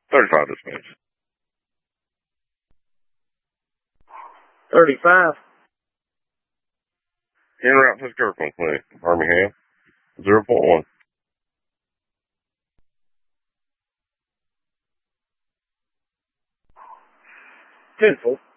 35 dispatch. 35. En route to the Kirkland Clinic, Birmingham. 0.1. 10-4.